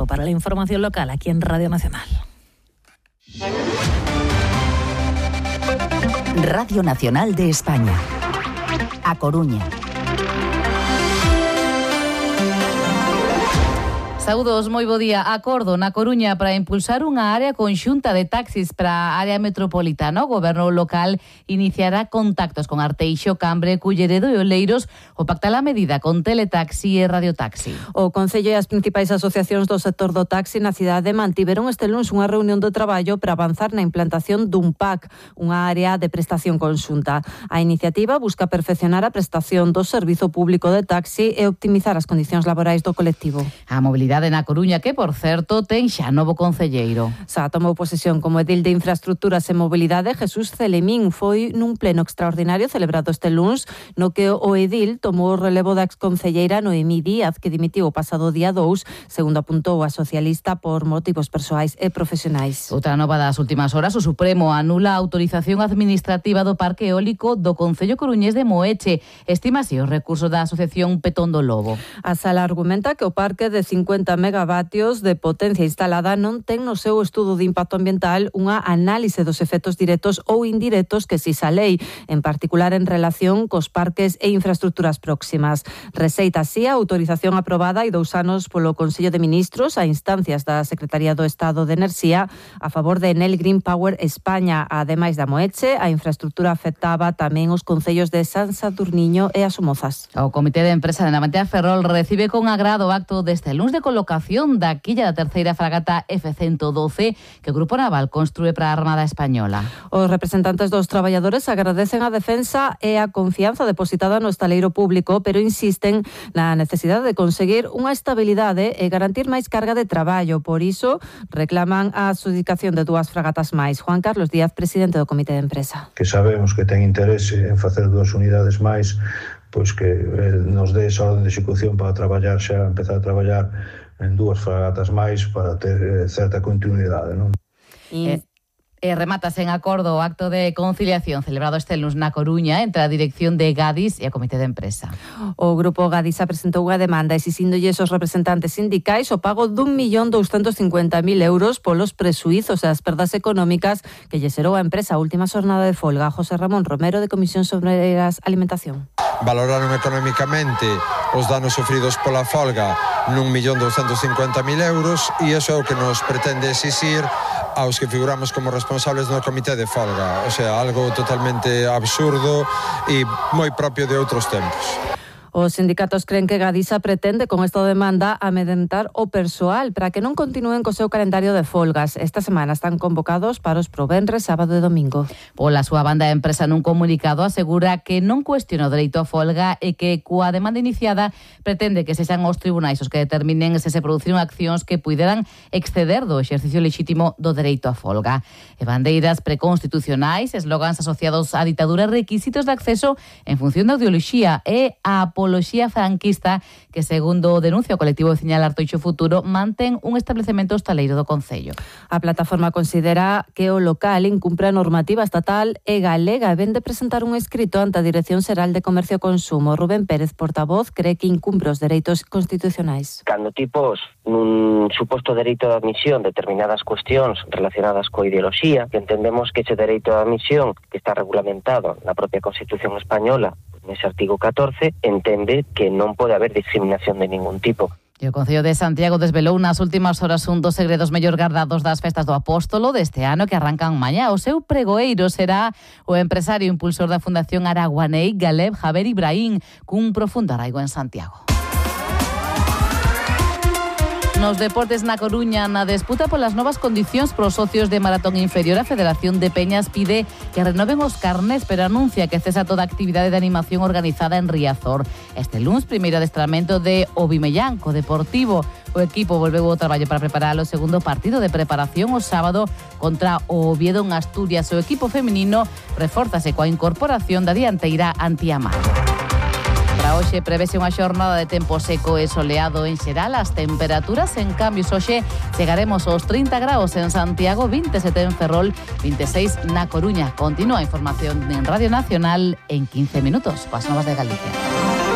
para la información local aquí en Radio Nacional. Radio Nacional de España. A Coruña. Saúdos, moi bo día. Acordo na Coruña para impulsar unha área conxunta de taxis para a área metropolitana. O goberno local iniciará contactos con Arteixo, Cambre, Culleredo e Oleiros o pactar a medida con Teletaxi e Radiotaxi. O Concello e as principais asociacións do sector do taxi na cidade mantiveron este luns unha reunión do traballo para avanzar na implantación dun PAC, unha área de prestación conxunta. A iniciativa busca perfeccionar a prestación do servizo público de taxi e optimizar as condicións laborais do colectivo. A mobilidade na Coruña, que, por certo, ten xa novo concelleiro. Xa tomou posesión como edil de Infraestructuras e Mobilidade, Jesús Celemín. Foi nun pleno extraordinario celebrado este luns, no que o edil tomou o relevo da exconcelleira Noemí Díaz, que dimitiu o pasado día 2, segundo apuntou a socialista, por motivos persoais e profesionais. Outra nova das últimas horas, o Supremo anula a autorización administrativa do Parque Eólico do Concello coruñés de Moeche. Estima así o recurso da Asociación Petón do Lobo. A sala argumenta que o parque de 50 megavatios de potencia instalada non ten no seu estudo de impacto ambiental unha análise dos efectos directos ou indirectos que exisa a lei, en particular en relación cos parques e infraestructuras próximas. Receita así a autorización aprobada hai 2 anos polo Consello de Ministros a instancias da Secretaría do Estado de Enerxía a favor de Enel Green Power España. Ademais da Moeche, a infraestructura afectaba tamén os concellos de San Sadurniño e As Somozas. O Comité de Empresa de Navantea Ferrol recibe con agrado o acto deste luns de colocación da quilla da terceira fragata F-112 que o Grupo Naval construe para a Armada Española. Os representantes dos traballadores agradecen a defensa e a confianza depositada no estaleiro público, pero insisten na necesidade de conseguir unha estabilidade e garantir máis carga de traballo. Por iso, reclaman a adxudicación de 2 fragatas máis. Juan Carlos Díaz, presidente do Comité de Empresa. Que sabemos que ten interese en facer 2 unidades máis, pois que nos dé esa orden de execución para traballar xa, empezar a traballar en 2 fragatas máis para ter certa continuidade, non? Remátase en acordo o acto de conciliación celebrado este lunes na Coruña entre a dirección de Gadis e a Comité de Empresa. O Grupo Gadis presentou unha demanda exixíndolles aos representantes sindicais o pago de 1.250.000 euros polos presuizos e as perdas económicas que lle xerou a empresa a última xornada de folga. José Ramón Romero, de Comisión sobre Alimentación. Valoraron económicamente os danos sofridos pola folga nun 1.250.000 euros e iso é o que nos pretende exixir aos que figuramos como responsables no comité de folga. O sea, algo totalmente absurdo e moi propio de outros tempos. Os sindicatos creen que Gadisa pretende con esta demanda amedrentar o persoal para que non continúen co seu calendario de folgas. Esta semana están convocados para os provenres, sábado e domingo. Pola súa banda, a empresa nun comunicado asegura que non cuestiona o dereito a folga e que coa demanda iniciada pretende que sexan os tribunais os que determinen se se produciron accións que puideran exceder do exercicio lexítimo do dereito a folga. E bandeiras preconstitucionais, eslogans asociados á ditadura e requisitos de acceso en función da ideoloxía e a apoloxía franquista que, segundo denuncia o colectivo veciñal Arteixo Futuro, mantén un establecemento hostaleiro do Concello. A plataforma considera que o local incumpre a normativa estatal e galega e ven de presentar un escrito ante a Dirección Xeral de Comercio e Consumo. Rubén Pérez, portavoz, cree que incumpre os dereitos constitucionais. Cando tipos nun suposto dereito de admisión determinadas cuestións relacionadas coa ideoloxía, que entendemos que ese dereito de admisión que está regulamentado na propia Constitución española, nese artigo 14, entende que non pode haber discriminación de ningún tipo. E o Concello de Santiago desvelou nas últimas horas un dos segredos mellor gardados das festas do Apóstolo deste ano que arrancan mañá. O seu pregoeiro será o empresario impulsor da Fundación Araguaney, Galeb Jaber Ibrahim, cun profundo arraigo en Santiago. Nos deportes na Coruña, na disputa polas novas condicións pros socios de maratón inferior, a Federación de Peñas pide que renoven os carnés, pero anuncia que cesa toda actividade de animación organizada en Riazor. Este luns, primeiro adestramento de Ovimellanco Deportivo. O equipo volveu ao traballo para preparar o segundo partido de preparación o sábado contra o Oviedo en Asturias. O equipo feminino refórzase coa incorporación da dianteira Antiamar. Para hoxe prevese unha xornada de tempo seco e soleado en xeral. As temperaturas, en cambio, hoxe chegaremos aos 30 graus en Santiago, 27 en Ferrol, 26 na Coruña. Continúa a información en Radio Nacional en 15 minutos. Coas novas de Galicia.